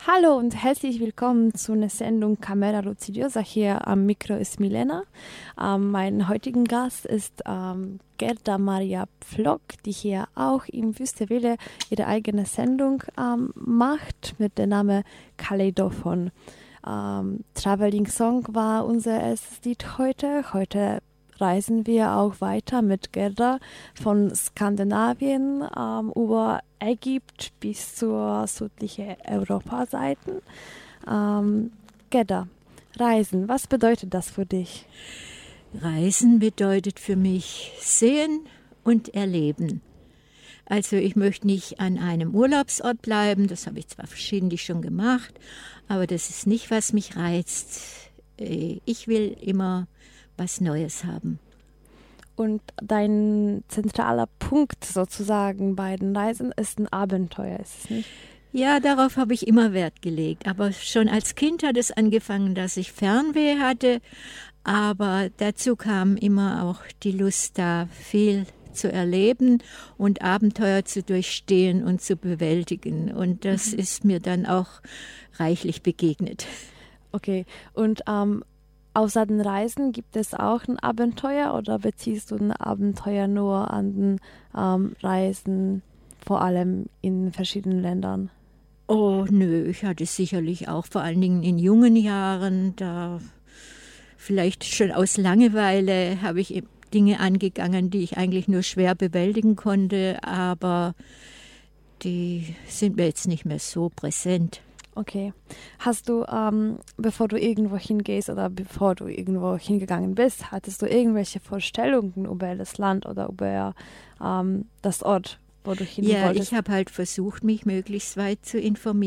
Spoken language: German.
Hallo und herzlich willkommen zu einer Sendung Camera Luzidiosa. Hier am Mikro ist Milena. Mein heutiger Gast ist Gerda Maria Pflock, die hier auch im Wüstewille ihre eigene Sendung macht mit dem Namen Kaleidophon. Traveling Song war unser erstes Lied heute. Heute reisen wir auch weiter mit Gerda von Skandinavien über Ägypten bis zur südlichen Europaseite. Gerda, Reisen, was bedeutet das für dich? Reisen bedeutet für mich sehen und erleben. Also ich möchte nicht an einem Urlaubsort bleiben, das habe ich zwar verschiedentlich schon gemacht, aber das ist nicht, was mich reizt. Ich will immer was Neues haben. Und dein zentraler Punkt sozusagen bei den Reisen ist ein Abenteuer, ist es nicht? Ja, darauf habe ich immer Wert gelegt. Aber schon als Kind hat es angefangen, dass ich Fernweh hatte. Aber dazu kam immer auch die Lust da, viel zu erleben und Abenteuer zu durchstehen und zu bewältigen. Und das ist mir dann auch reichlich begegnet. Okay, und außer den Reisen gibt es auch ein Abenteuer oder beziehst du ein Abenteuer nur an den Reisen, vor allem in verschiedenen Ländern? Oh, nö, ich hatte sicherlich auch vor allen Dingen in jungen Jahren, da vielleicht schon aus Langeweile habe ich Dinge angegangen, die ich eigentlich nur schwer bewältigen konnte, aber die sind mir jetzt nicht mehr so präsent. Okay. Hast du, bevor du irgendwo hingehst oder bevor du irgendwo hingegangen bist, hattest du irgendwelche Vorstellungen über das Land oder über das Ort, wo du hin wolltest? Ja, ich habe halt versucht, mich möglichst weit zu informieren.